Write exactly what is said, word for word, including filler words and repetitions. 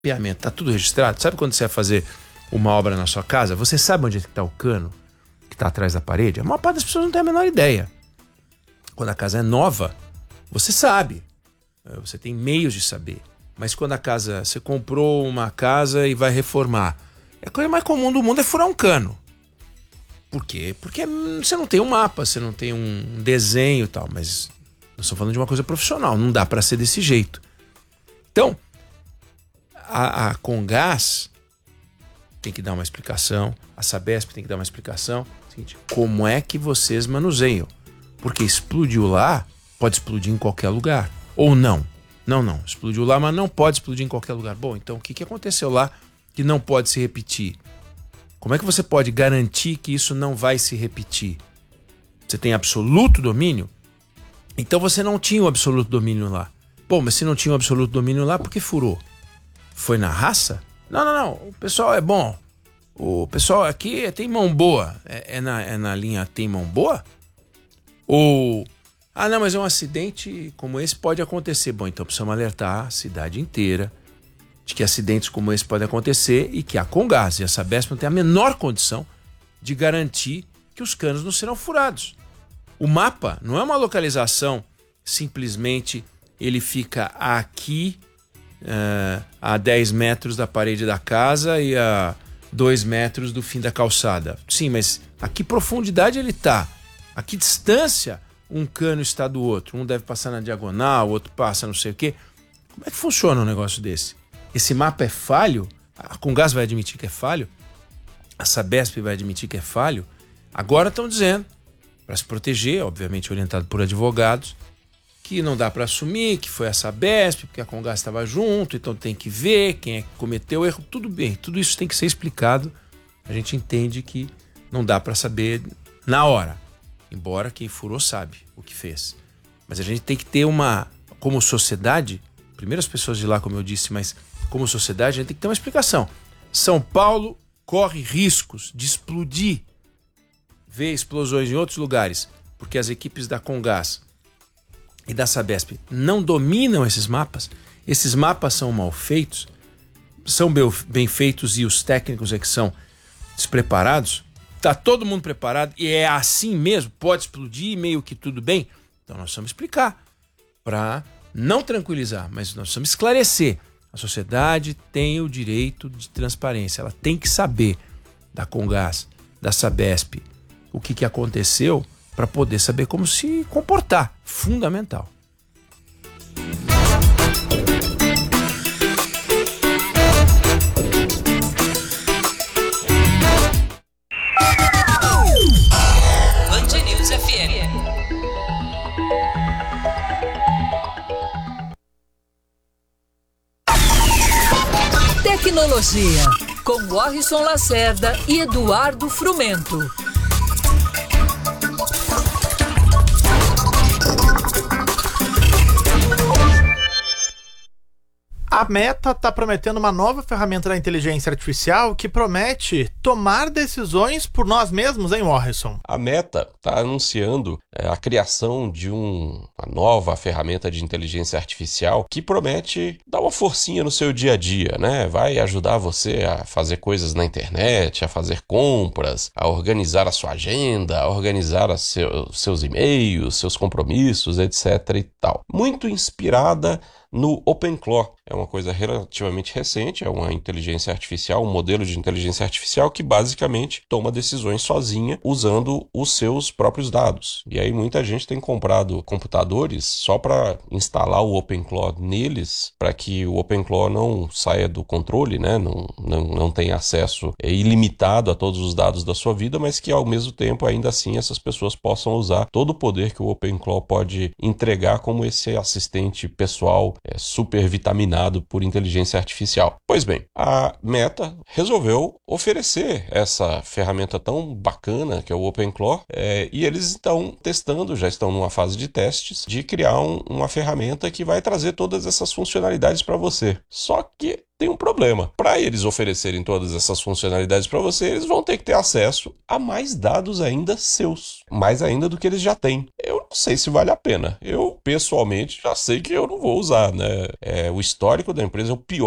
mapeamento, está tudo registrado. Sabe quando você vai fazer uma obra na sua casa, você sabe onde está o cano que está atrás da parede? A maior parte das pessoas não tem a menor ideia. Quando a casa é nova, você sabe, você tem meios de saber. Mas quando a casa, você comprou uma casa e vai reformar, a coisa mais comum do mundo é furar um cano. Por quê? Porque você não tem um mapa, você não tem um desenho e tal, mas nós estamos falando de uma coisa profissional, não dá para ser desse jeito. Então, a, a Comgás tem que dar uma explicação, a Sabesp tem que dar uma explicação, seguinte, como é que vocês manuseiam? Porque explodiu lá, pode explodir em qualquer lugar, ou não. Não, não, explodiu lá, mas não pode explodir em qualquer lugar. Bom, então o que, que aconteceu lá que não pode se repetir? Como é que você pode garantir que isso não vai se repetir? Você tem absoluto domínio? Então você não tinha o absoluto domínio lá. Bom, mas se não tinha o absoluto domínio lá, por que furou? Foi na raça? Não, não, não. O pessoal é bom. O pessoal aqui tem mão boa. É, é, na, é na linha tem mão boa? Ou... Ah, não, mas é um acidente como esse pode acontecer. Bom, então precisamos alertar a cidade inteira de que acidentes como esse podem acontecer e que a Comgás e a Sabesp não têm a menor condição de garantir que os canos não serão furados. O mapa não é uma localização, simplesmente ele fica aqui uh, a dez metros da parede da casa e a dois metros do fim da calçada. Sim, mas a que profundidade ele está? A que distância um cano está do outro? Um deve passar na diagonal, o outro passa não sei o quê. Como é que funciona um negócio desse? Esse mapa é falho? A Comgás vai admitir que é falho? A Sabesp vai admitir que é falho? Agora estão dizendo, para se proteger, obviamente orientado por advogados, que não dá para assumir que foi a Sabesp, porque a Comgás estava junto, então tem que ver quem é que cometeu o erro. Tudo bem, tudo isso tem que ser explicado. A gente entende que não dá para saber na hora, embora quem furou sabe o que fez. Mas a gente tem que ter uma, como sociedade, primeiro as pessoas de lá, como eu disse, mas como sociedade a gente tem que ter uma explicação. São Paulo corre riscos de explodir, ver explosões em outros lugares, porque as equipes da Comgás e da Sabesp não dominam esses mapas. Esses mapas são mal feitos, são bem feitos e os técnicos é que são despreparados. Está todo mundo preparado e é assim mesmo, pode explodir meio que tudo bem. Então nós precisamos explicar para não tranquilizar, mas nós precisamos esclarecer. A sociedade tem o direito de transparência, ela tem que saber da Comgás, da Sabesp, o que, que aconteceu para poder saber como se comportar. Fundamental. Band News F M. Tecnologia, com Warrison Lacerda e Eduardo Frumento. A Meta está prometendo uma nova ferramenta da inteligência artificial que promete tomar decisões por nós mesmos, hein, Warrison? A Meta está anunciando é, a criação de um, uma nova ferramenta de inteligência artificial que promete dar uma forcinha no seu dia a dia, né? Vai ajudar você a fazer coisas na internet, a fazer compras, a organizar a sua agenda, a organizar a seu, seus e-mails, seus compromissos, etc e tal. Muito inspirada no OpenClaw. É uma coisa relativamente recente, é uma inteligência artificial, um modelo de inteligência artificial que basicamente toma decisões sozinha usando os seus próprios dados. E aí muita gente tem comprado computadores só para instalar o OpenClaw neles, para que o OpenClaw não saia do controle, né? não, não, não tenha acesso ilimitado a todos os dados da sua vida, mas que ao mesmo tempo, ainda assim, essas pessoas possam usar todo o poder que o OpenClaw pode entregar como esse assistente pessoal é, super vitaminado por inteligência artificial. Pois bem, a Meta resolveu oferecer essa ferramenta tão bacana que é o OpenClaw é, e eles estão testando, já estão numa fase de testes, de criar um, uma ferramenta que vai trazer todas essas funcionalidades para você. Só que tem um problema. Para eles oferecerem todas essas funcionalidades para você, eles vão ter que ter acesso a mais dados ainda seus. Mais ainda do que eles já têm. Eu não sei se vale a pena. Eu, pessoalmente, já sei que eu não vou usar, né? É, o histórico da empresa é o pior